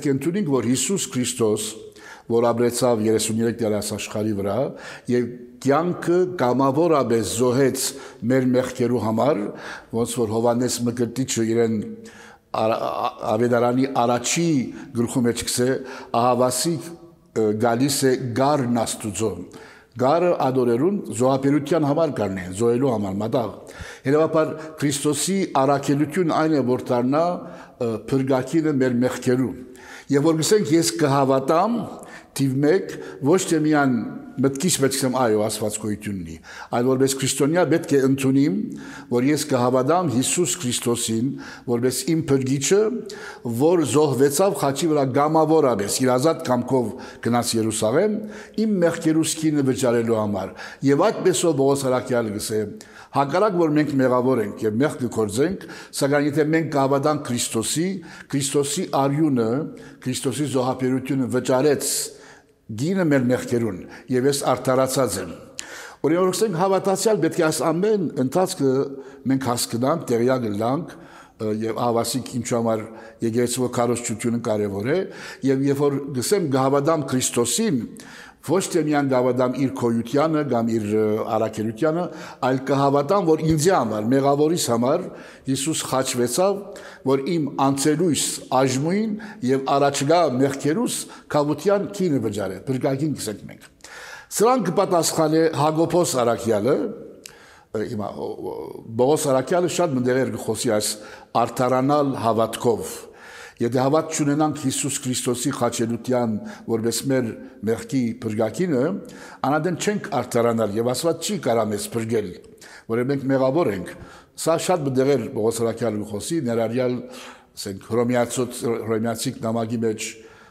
պետք է ընդունենք, որ Հիսուս Քրիստոս, որ ապրեցավ 33 տարի աշխարհի վրա եւ կյանքը կամավորապես զոհեց մեր մեղքերու համար, ոնց որ Հովանես Մկրտիչը իրեն Ավետարանի առաջի գլխում էջքսե ահավասի գալիս է գարն Աստուծո գարը ադորերուն զոհապերության համար կանեն զոհելու համար մատաղ հետևաբար Քրիստոսի առաքելություն այն է որ դառնա փրկակինը մեր մեղքերու եւ որ գսենք ես կհավատամ թիվ 1 ոչ թե միան մտքից պետք է այո ասված գոյություննի այլ որպես քրիստոնյա պետք է ընդունիմ որ ես կհավատամ Հիսուս Քրիստոսին որպես իմ փրկիչը որ զոհվեցավ խաչի վրա գամավորապես իր ազատ կամքով գնաց Երուսաղեմ իմ մեղքերուս քինը վճարելու համար եւ այդպեսով Պողոս Արաքյալը գսե հակառակ որ մենք մեղավոր ենք եւ մեղք կգործենք սակայն եթե մենք կհավատանք Քրիստոսի արյունը Քրիստոսի զոհապերությունը վճարեց գինը մեր մեղքերուն եւ ես արդարացած եմ օրինակ հավատացյալ պետք է այս ամեն ընթացքը մենք հասկանանք տեղյակ լինենք եւ ավասիկ ինչ համար եկեղեցու քարոզչությունը կարեւոր է եւ երբ որ գսեմ գհավատամ Քրիստոսին ոչ թե միան գավադամ իր քոյությանը կամ իր առաքելությանը, այլ կհավատամ, որ ինձ համար, մեղավորիս համար Հիսուս խաչվեցավ, որ իմ անցելույս աժմույն եւ առաջգա մեղքերուս կավության քինը վճարե, բրգագին գսենք մենք։ Սրանք պատասխան է Հակոբոս Արաքյալը, հիմա Պողոս Արաքյալը շատ մտերեր գխոսի այս արդարանալ հավատքով Եթե հավատ չունենանք Հիսուս Քրիստոսի խաչելության որպես մեր մեղքի փրկակինը, անադեն չենք արդարանալ եւ Աստված չի կարա մեզ փրկել, որը մենք մեղավոր ենք։ Սա շատ բդեղեր Պողոս Արաքյալը խոսի ներառյալ, ասենք Հռոմեացիք նամակի մեջ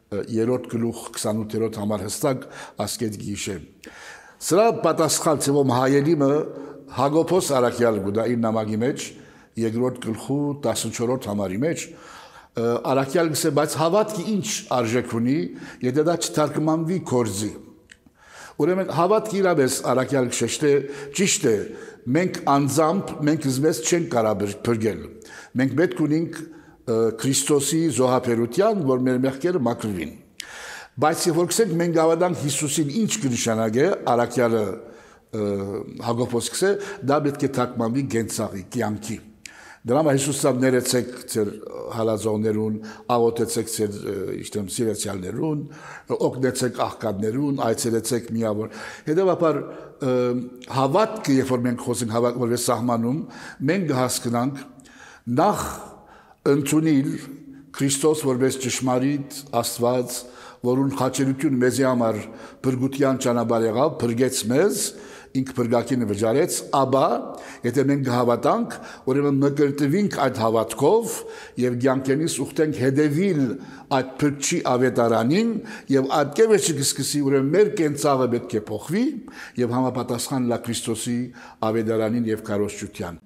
3 գլուխ 28-րդ համար հստակ ասկետ գիշե։ Սրա պատասխան ծևոմ հայելիմը Հակոբոս Արաքյալը գուտա իր նամակի մեջ 2-րդ գլխու 14-րդ համարի մեջ Արաքյալը գսե, բայց հավատքի ինչ արժեք ունի, եթե դա չթարգմանվի կորզի։ Ուրեմն հավատքը իրապես Արաքյալը շեշտե ճիշտ է, մենք անձամբ մենք զմես չենք կարա փրկել։ Մենք պետք ունենք Քրիստոսի զոհապերության, որ մեր մեղքերը մաքրվին։ Բայց երբ որ գսենք մենք հավատանք Հիսուսին ինչ կնշանակե, Արաքյալը Հակոբոս գսե, դա պետք է թարգմանվի գենցաղի, կյանքի։ Դրամա Հիսուսը ներեցեք ձեր հալածողներուն, աղոթեցեք ձեր իշտեմ սիրեցյալներուն, օգնեցեք աղքատներուն, այցելեցեք միավոր։ Հետևաբար հավատքը, երբ որ մենք խոսենք հավատք որպես սահմանում, մենք հասկանանք նախ ընդունել Քրիստոս որպես ճշմարիտ Աստված, որուն խաչելություն մեզի համար փրկության ճանապարհ եղավ, փրկեց մեզ ինք փրկակինը վճարեց, ապա եթե մենք հավատանք, ուրեմն մկրտվենք այդ հավատքով եւ ցանկենից ուխտենք հետևիլ այդ փրկչի ավետարանին եւ այդ կեվեչը կսկսի ուրեմն մեր կենցաղը պետք է փոխվի եւ համապատասխան լա Քրիստոսի ավետարանին եւ քարոզչության։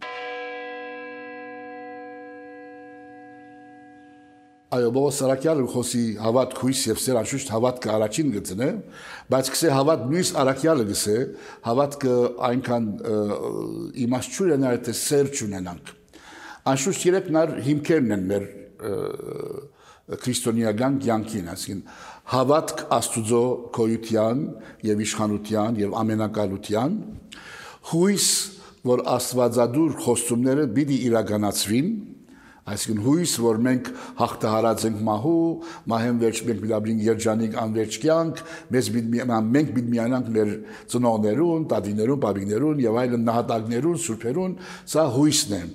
Այո, Պողոս Արաքյալը խոսի հավատք հույս եւ սեր անշուշտ հավատքը առաջին գծն է, բայց գսե հավատ նույնս Արաքյալը գսե հավատքը այնքան իմաստ չունենա թե սեր չունենանք։ Անշուշտ երեքն հիմքերն են մեր քրիստոնեական կյանքին, այսինքն հավատք Աստուծո քոյության եւ իշխանության եւ ամենակալության, հույս, որ Աստվածադուր խոստումները պիտի իրականացվին Այսինքն հույս, որ մենք հաղթահարած ենք մահու, մահեն վերջ մենք միլաբրին երջանիկ անվերջ կյանք, մենք պիտի միանանք մեր ծնողներուն, տատիներուն, պապիկներուն եւ այլն նահատակներուն, սուրբերուն, սա հույսն է։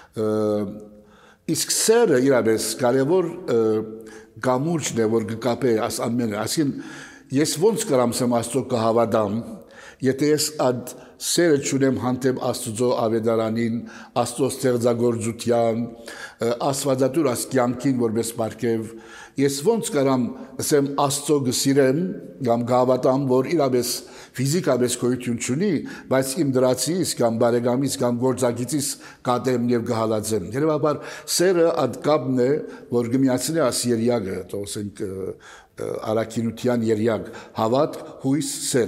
Իսկ սերը իրապես կարևոր գամուրջն է, որ կկապե այս ամենը, այսինքն ես ոնց կարամ սեմ Աստծո կհավատամ, եթե ես այդ սերը չունեմ հանդեպ Աստծո ավետարանին, Աստծո ստեղծագործության, Աստվածատուր այս կյանքին որպես պարգև, ես ոնց կարամ ասեմ Աստծո գսիրեմ կամ գավատամ, որ իրապես ֆիզիկապես գոյություն չունի, բայց իմ դրացից կամ բարեկամից կամ գործակիցից կատեմ եւ գհալածեմ։ Հետևաբար սերը այդ կապն է, որ գմիացնի աս երյակը, ասենք առաքինության երյակ, հավատք, հույս, սեր։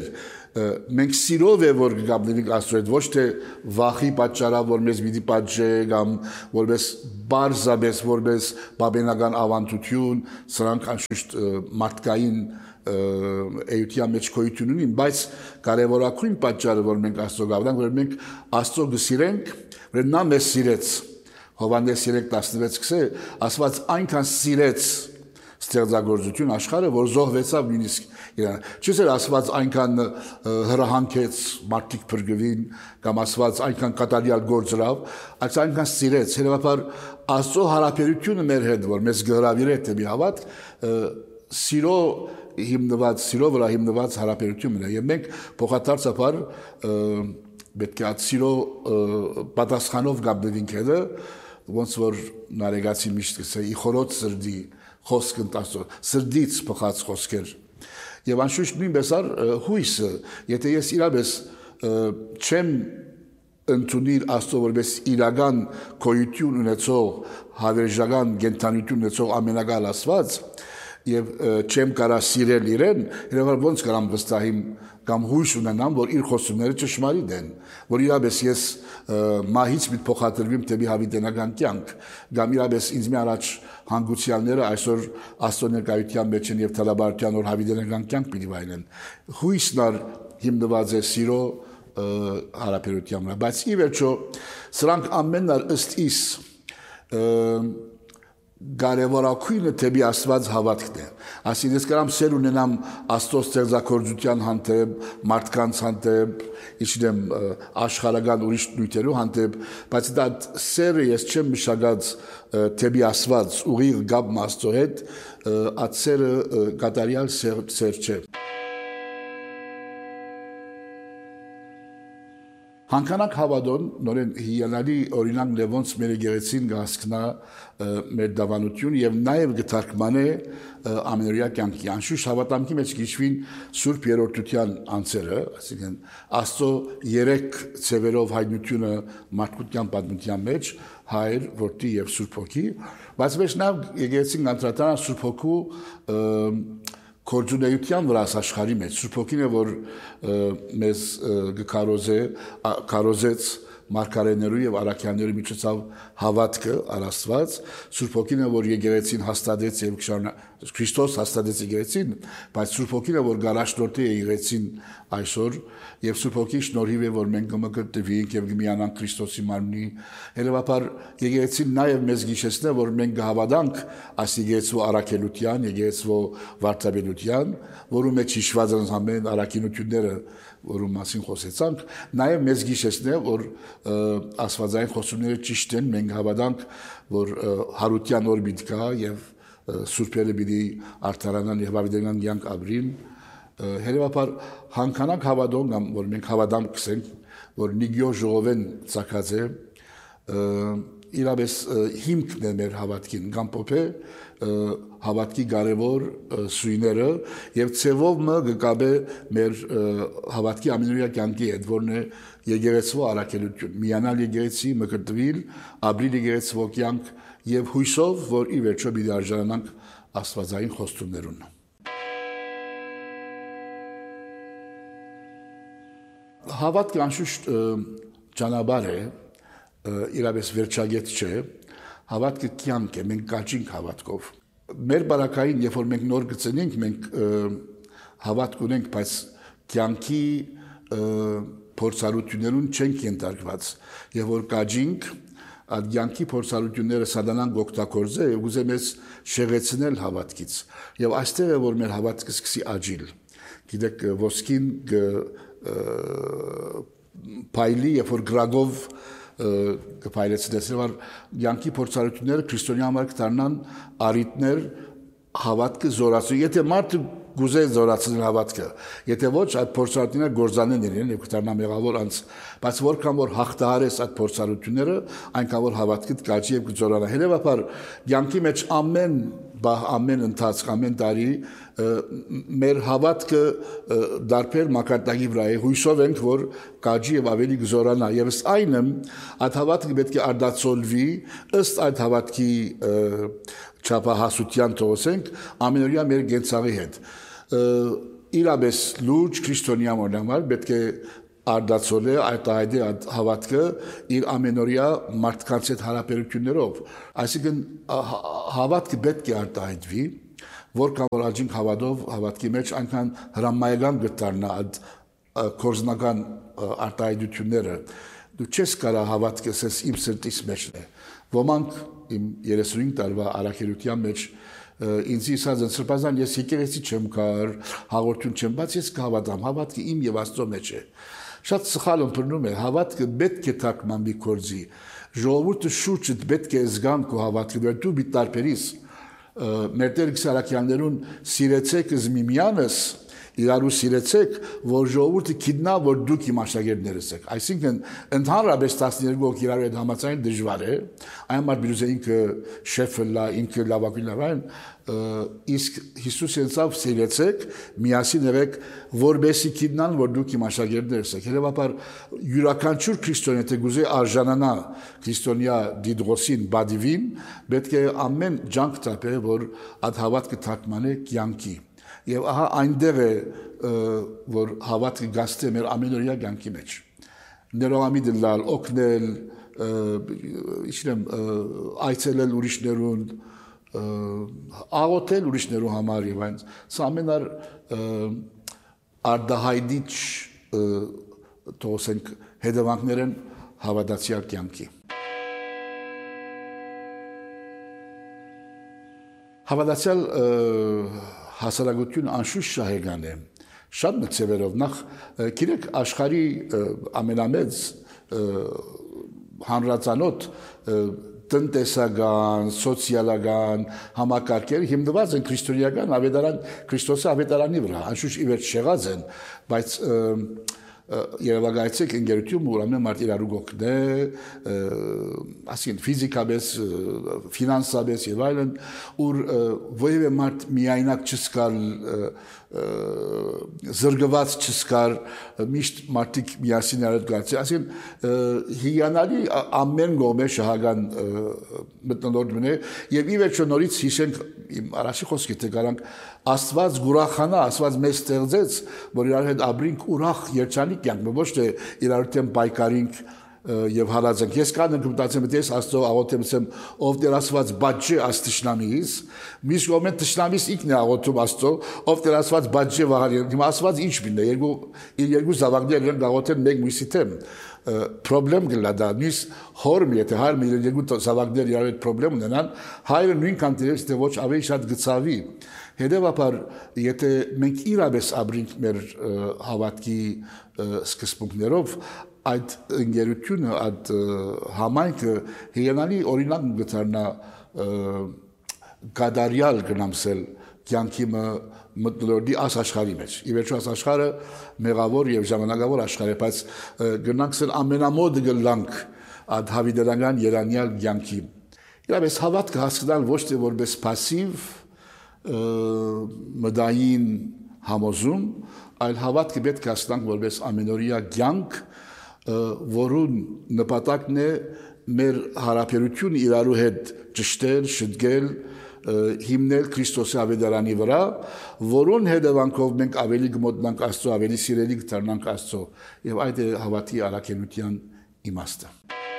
մենք սիրով է որ գտնենք Աստծո հետ, ոչ թե վախի պատճառով որ մեզ պիտի պատժե կամ որպես բարձաբես որպես բաբենական ավանդություն, սրանք անշուշտ մարդկային էության մեջ գոյություն ունին, բայց կարևորագույն պատճառը որ մենք Աստծո գավնանք, որ մենք Աստծո գսիրենք, որ նա մեզ սիրեց։ Հովհաննես 3:16-ը ասված այնքան սիրեց ստեղծագործություն աշխարհը, որ զոհվեցավ նույնիսկ իրան։ Չէ՞ ասված այնքան հրահանքեց մարդիկ փրկվին կամ ասված այնքան կատարյալ գործրավ, այս այնքան սիրեց։ Հետևաբար Աստծո հարաբերությունը մեր հետ, որ մեզ գհրավիրե դեպի հավատ, սիրո վրա հիմնված հարաբերություն է, եւ մենք փոխադարձաբար պետք է այդ սիրո պատասխանով գտնվենք հետը, ոնց որ նարեգացի միշտ կսե իխորոց սրդի խոսք ընտասո սրդից փոխած խոսքեր եւ անշուշտ նույնպես առ հույսը եթե ես իրապես չեմ ընդունիր Աստծո որպես իրական գոյություն ունեցող հավերժական գենթանություն ունեցող ամենակալ Աստված եւ չեմ կարա սիրել իրեն, երբ ոնց կարամ վստահիմ կամ հույս ունենամ, որ իր խոսումները ճշմարիտ են, որ իրապես ես մահից մի փոխադրվիմ դեպի հավիտենական կյանք, կամ իրապես ինձ մի առաջ հանգուցյալները այսօր Աստծո ներկայության մեջ են եւ թալաբարության որ հավիտենական կյանք պիտի վայելեն։ Հույսն առ հիմնված է սիրո հարաբերության վրա, բայց ի վերջո սրանք ամենն ըստ իս կարևորագույնը դեպի Աստված հավատքն է։ Այսինքն ես կարամ սեր ունենամ Աստծո ստեղծագործության հանդեպ, մարդկանց հանդեպ, իչնեմ աշխարհական ուրիշ նյութերու հանդեպ, բայց դա սերը ես չեմ մշակած դեպի Աստված, ուղիղ գապ Աստծո հետ, այդ սերը կատարյալ սեր չէ։ Հանքանակ հավատոն նորեն հիանալի օրինակ լևոնց մեր եկեղեցին գասկնա մեր դավանություն եւ նաեւ գտարկմանե ամենօրյա կյանքի անշուշտ հավատամքի մեջ գիշվին Սուրբ Երրորդության անձերը, այսինքն Աստծո երեք ծևերով հայտնությունը մարդկության պատմության մեջ Հայր, Որդի եւ Սուրբ Հոգի, բայց մեջ նաեւ եկեղեցին անդրադառնա Սուրբ Հոգու Կորձունեության վրա աշխարհի մեջ Սուրբ Հոգին է որ մեզ կարոզեց մարգարեներու եւ առաքյալներու միջոցով հավատքը առաստված Սուրբ Հոգին է որ եկեղեցին հաստատեց եւ Քրիստոս հաստատեց եկեղեցին բայց Սուրբ Հոգին է որ գարաշնորհի եկեղեցին այսօր եւ Սուրբ Հոգի շնորհիվ է որ մենք կմկրտվենք եւ կմիանանք Քրիստոսի մարմնի հետեւաբար եկեղեցին նաեւ մեզ գիշեցնե որ մենք կհավատանք այս եկեղեցու առաքելության եկեղեցու վարդապետության որում մեջ հիշված են ամեն առաքինությունները որում մասին խոսեցանք նաեւ մեզ գիշեցնե որ աստվածային խոսումները ճիշտ են մենք հավատանք որ հարության օր պիտի գա եւ Սուրբերը պիտի արդարանան եւ հավիտենական կյանք ապրին հետեւաբար հանքանակ հավատոն կամ որ մենք հավատամ կսենք որ նիգյո ժողովեն ցակած է իրապես հիմքն է մեր հավատքին կամ փոփե հավատքի կարևոր սույները եւ ցևով մը գկաբե մեր հավատքի ամենօրյա կյանքի հետ որն է եկեղեցու առաքելություն միանալ եկեղեցի մկրտվել ապրիլ եկեղեցու կյանք եւ հույսով որ ի վերջո պիտի արժանանանք աստվածային խոստումներուն հավատքը անշուշտ ճանապարհ է իրապես վերջագետ չէ հավատքը կյանք է մենք կաճինք հավատքով մեր բարակային երբ որ մենք նոր գծենք մենք հավատք ունենք բայց կյանքի փորձառություններուն չենք ենթարկված եւ որ կաճինք այդ կյանքի փորձառությունները սատանան գոկտակորձե եւ ուզում ես շեղեցնել հավատքից եւ այստեղ է որ մեր հավատքը սկսի աճիլ գիտեք ոսկին փայլի երբ որ գրագով կփայլեցնեցնար յանքի փորձառությունները քրիստոնյա համար կդառնան արիտներ հավատքը զորացու եթե մարդը գուզե զորացնել հավատքը եթե ոչ այդ փորձառությունները գործանեն իրեն եւ կդառնա մեղավոր անց բայց որքան որ հաղթահարես այդ փորձառությունները այնքան որ հավատքդ կաճի եւ կզորանա հետեւաբար յանքի մեջ ամեն ընթացք ամեն տարի մեր հավատքը դարբեր մակարդակի վրա է հույսով ենք որ կաճի եւ ավելի կզորանա եւ ըստ այնը այդ հավատքը պետք է արտացոլվի ըստ այդ հավատքի չափահասության թողոսենք ամենօրյա մեր գենցաղի հետ իրապես լուրջ քրիստոնյա համար պետք է արդացոլե այդ այդի հավատքը իր ամենօրյա մարդկանց հետ հարաբերություններով այսինքն հավատքը պետք է արտահայտվի որ կամ աջին հավատով հավատքի մեջ այնքան հրամայական գտարնա այդ կորզնական արտահայտությունները դու չես կարող հավատքս իմ սրտից մեջն է ոմանք իմ 35 տարվա առաքելության մեջ ինձ ասած են սրբազան ես եկեղեցի չեմ կար հաղորդություն չեմ բայց ես կհավատամ հավատքը իմ եւ Աստծո մեջ է շատ սխալ ըմբռնում է հավատքը պետք է թարգմանվի կորզի ժողովուրդը շուրջդ պետք է զգան քո հավատքը դու մի տարբերիս մեր Տեր Սարաքյաններուն սիրեցեք զմիմյանս իրարու սիրեցեք, որ ժողովուրդը գիտնա, որ դուք իմ աշակերտներս եք։ Այսինքն ընդհանրապես 12 հոգի իրարու հետ համաձայն դժվար է։ Այն մարդ բիզե ինքը շեֆը լա, ինքը լավագույնն այն, իսկ Հիսուսը ասավ սիրեցեք, միասին եղեք, որբեսի գիտնան, որ դուք իմ աշակերտներս եք։ Հետևաբար յուրաքանչյուր քրիստոնյա թե գուզե արժանանա քրիստոնյա դիդրոսին բադիվին, պետք է ամեն ջանք տապե, որ այդ հավատքը թարգմանե կյանքի։ Եվ ահա այնտեղ է որ հավատքը գաստե մեր ամենօրյա կյանքի մեջ ներողամիտ լալ օգնել իչնեմ այցելել ուրիշներուն աղոթել ուրիշներու համար եւ այն սա ամենար արդահայտիչ թողենք հետևանքներ են հավատացյալ կյանքի հավատացյալ հասարակություն անշուշտ շահեկան է շատ մտցևերով նախ գիտեք աշխարհի ամենամեծ հանրացանոթ տնտեսական, սոցիալական համակարգերը հիմնված են քրիստոնեական ավետարան Քրիստոսի ավետարանի վրա անշուշտ ի վերջ շեղած են բայց Երևակայցեք ընկերություն ուրեմն մարդ իրարու գոքնե ասին ֆիզիկապես ֆինանսապես եւ այլն ուր որևէ մարդ միայնակ չսկալ զրկված չսկար միշտ մարդիկ միասին արդ գացի ասին հիանալի ամեն գոմե շահական մտնոլորտն է եւ ի վերջո նորից հիշենք իմ առաջի խոսքի թե garanք Աստված գուրախանա Աստված մեզ ստեղծեց որ իրար հետ ապրենք ուրախ երջանիկ կյանք ոչ թե իրար հետ պայքարենք եւ հարածենք ես կան մտածեմ ես Աստծո աղոթեմ ով Տեր Աստված բաճե աստիշնամիս միշտ ոմեն տշնամիս ինքն է աղոթում Աստծո ով Տեր Աստված բաճե վահար հիմա Աստված ինչ բինը երկու զավակներ են աղոթեն մեկ մյուսի թեմ problem գլա դա նույնս հորմ եթե հայր մի երկու զավակներ իրար հետ problem ունենան հայրը նույնքան դերես թե ոչ ավելի շատ գծավի հետևաբար եթե մենք իրապես ապրենք մեր հավատքի սկզբունքներով այդ ընկերությունը այդ համայնքը հիանալի օրինակ գտարնա գադարյալ գնամսել կյանքի մտնոլորտի աշխարհի մեջ ի վերջո աշխարհը մեղավոր եւ ժամանակավոր աշխարհ է բայց գնանքսել ամենամոտ գլանք այդ հավիտենական երանյալ կյանքի իրապես հավատքը հասկանալ ոչ թե որպես пассив մդային համոզում այլ հավատքը պետք է հասկանանք որպես ամենօրյա կյանք որուն նպատակն է մեր հարաբերությունը իրարու հետ ճշտել, շտկել, հիմնել Քրիստոսի ավետարանի վրա, որուն հետևանքով մենք ավելի գմոտնանք Աստծո, ավելի սիրելի կդառնանք Աստծո, եւ այդ է հավատի առաքելության իմաստը։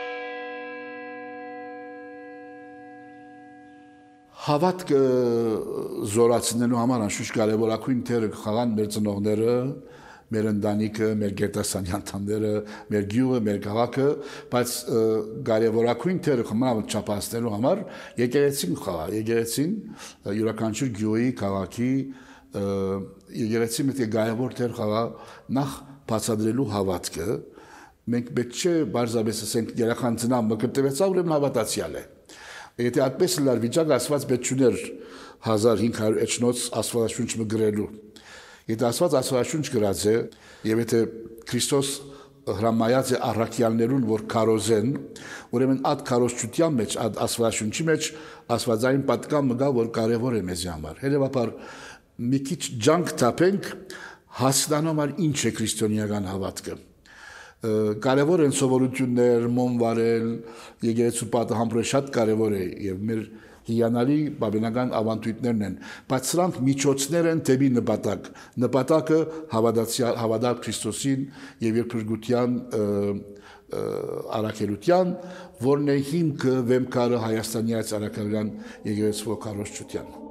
Հավատքը զորացնելու համար անշուշտ կարևորագույն դեր կխաղան մեր ծնողները մեր ընտանիքը, մեր գերտասանի անդամները, մեր գյուղը, մեր քաղաքը, բայց կարևորագույն դեր խմավ չափածնելու համար եկեղեցին խաղա, եկեղեցին յուրաքանչյուր գյուղի, քաղաքի եկեղեցին պետք է կարևոր դեր խաղա նախ բացատրելու հավատքը, մենք պետք չէ բարձրապես ասենք երախան ծնա մկրտվեցա ուրեմն հավատացյալ է։ Եթե այդպես լար վիճակը Աստված պետք չուներ 1500 էջնոց Աստվածաշունչ մգրելու Եթե Աստված Աստվածաշունչ գրած է եւ եթե Քրիստոս հրամայած է առաքյալներուն որ քարոզեն ուրեմն այդ քարոզչության մեջ այդ Աստվածաշունչի մեջ Աստվածային պատկան մգա որ կարեւոր է մեզ համար հետեւաբար մի քիչ ջանք տապենք հասկանալ ինչ է քրիստոնեական հավատքը կարևոր են սովորություններ մոմ վարել եկեղեցու պատը համբուրը շատ կարևոր է եւ մեր հիանալի բավենական ավանդույթներն են, բայց սրանք միջոցներ են դեպի նպատակ։ Նպատակը հավատալ Քրիստոսին եւ իր փրկության առաքելության, որն է հիմքը վեմքարը Հայաստանի այս արաքելական եկեղեցու քարոզչության։